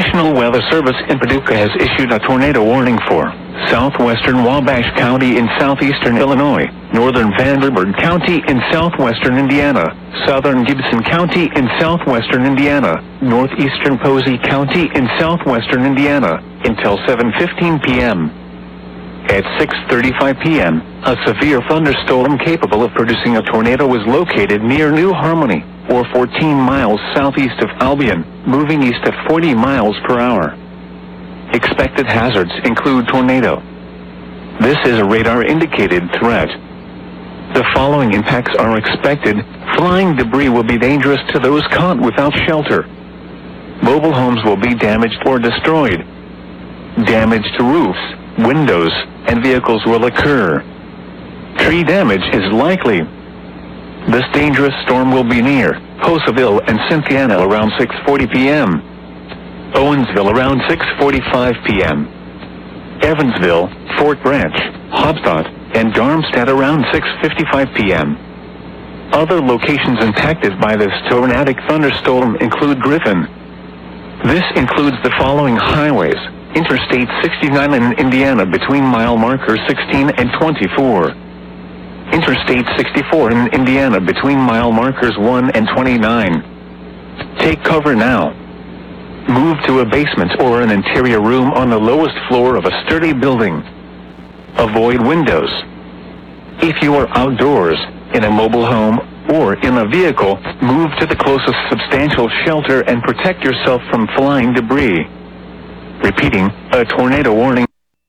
National Weather Service in Paducah has issued a tornado warning for southwestern Wabash County in southeastern Illinois, northern Vanderbilt County in southwestern Indiana, southern Gibson County in southwestern Indiana, northeastern Posey County in southwestern Indiana, until 7:15 p.m. At 6:35 p.m., a severe thunderstorm capable of producing a tornado was located near New Harmony, or 14 miles southeast of Albion, moving east at 40 miles per hour. Expected hazards include tornado. This is a radar-indicated threat. The following impacts are expected. Flying debris will be dangerous to those caught without shelter. Mobile homes will be damaged or destroyed. Damage to roofs, windows, and vehicles will occur. Tree damage is likely. This dangerous storm will be near Poseville and Cynthiana around 6:40 p.m. Owensville around 6:45 p.m. Evansville, Fort Branch, Hobstadt, and Darmstadt around 6:55 p.m. Other locations impacted by this tornadic thunderstorm include Griffin. This includes the following highways: Interstate 69 in Indiana between mile markers 16 and 24. Interstate 64 in Indiana between mile markers 1 and 29. Take cover now. Move to a basement or an interior room on the lowest floor of a sturdy building. Avoid windows. If you are outdoors, in a mobile home, or in a vehicle, move to the closest substantial shelter and protect yourself from flying debris. Repeating, a tornado warning.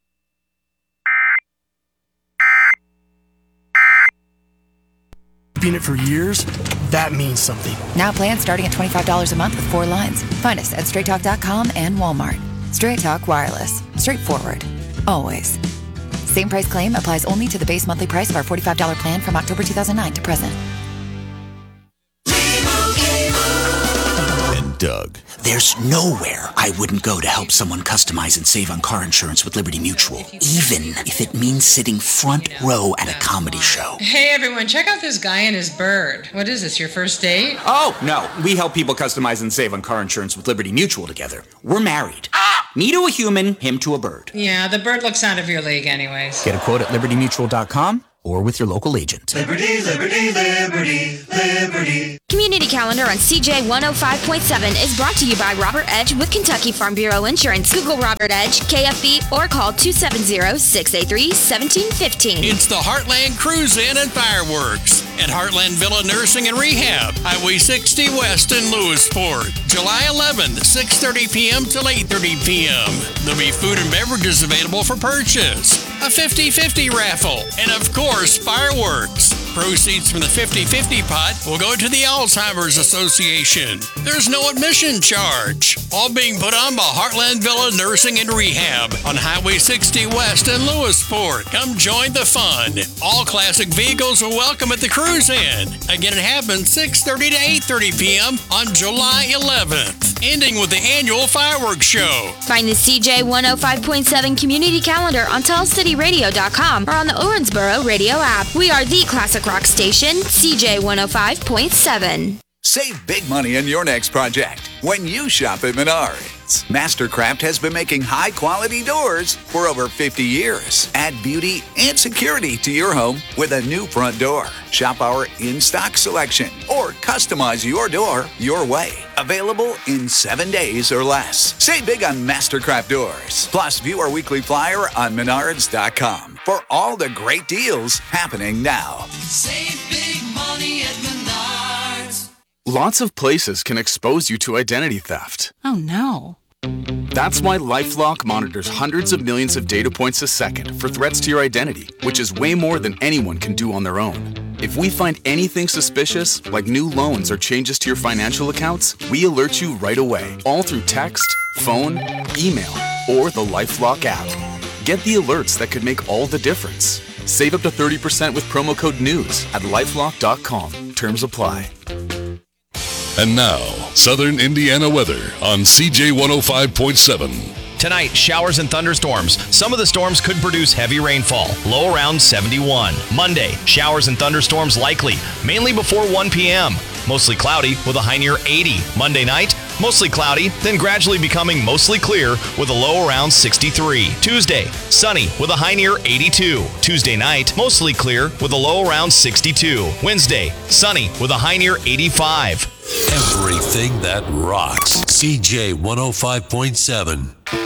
Been it for years, that means something. Now plans starting at $25 a month with 4 lines. Find us at straighttalk.com and Walmart. Straight Talk Wireless. Straightforward. Always. Same price claim applies only to the base monthly price of our $45 plan from October 2009 to present. And Doug. There's nowhere I wouldn't go to help someone customize and save on car insurance with Liberty Mutual, even if it means sitting front row at a comedy show. Hey everyone, check out this guy and his bird. What is this, your first date? Oh, no. We help people customize and save on car insurance with Liberty Mutual together. We're married. Me to a human, him to a bird. Yeah, the bird looks out of your league anyways. Get a quote at libertymutual.com or with your local agent. Liberty, liberty, liberty, liberty. Community Calendar on CJ 105.7 is brought to you by Robert Edge with Kentucky Farm Bureau Insurance. Google Robert Edge, KFB, or call 270-683-1715. It's the Heartland Cruise In and Fireworks at Heartland Villa Nursing and Rehab, Highway 60 West in Lewisport. July 11th, 6:30 p.m. till 8:30 p.m. There'll be food and beverages available for purchase, a 50-50 raffle, and of course, fireworks. Proceeds from the 50-50 pot will go to the Alzheimer's Association. There's no admission charge. All being put on by Heartland Villa Nursing and Rehab on Highway 60 West in Lewisport. Come join the fun. All classic vehicles are welcome at the Cruise In. Again, it happens 6:30 to 8:30 p.m. on July 11th, ending with the annual fireworks show. Find the CJ 105.7 Community Calendar on TellCityRadio.com or on the Owensboro Radio app. We are the classic rock station, CJ 105.7. Save big money on your next project when you shop at Menards. Mastercraft has been making high-quality doors for over 50 years. Add beauty and security to your home with a new front door. Shop our in-stock selection or customize your door your way. Available in 7 days or less. Save big on Mastercraft doors. Plus, view our weekly flyer on Menards.com for all the great deals happening now. Save big money at Menards. Lots of places can expose you to identity theft. Oh no. That's why LifeLock monitors hundreds of millions of data points a second for threats to your identity, which is way more than anyone can do on their own. If we find anything suspicious, like new loans or changes to your financial accounts, we alert you right away, all through text, phone, email, or the LifeLock app. Get the alerts that could make all the difference. Save up to 30% with promo code NEWS at LifeLock.com. Terms apply. And now, Southern Indiana weather on CJ 105.7. Tonight, showers and thunderstorms. Some of the storms could produce heavy rainfall, low around 71. Monday, showers and thunderstorms likely, mainly before 1 p.m. Mostly cloudy with a high near 80. Monday night, mostly cloudy, then gradually becoming mostly clear with a low around 63. Tuesday, sunny with a high near 82. Tuesday night, mostly clear with a low around 62. Wednesday, sunny with a high near 85. Everything that rocks. CJ 105.7.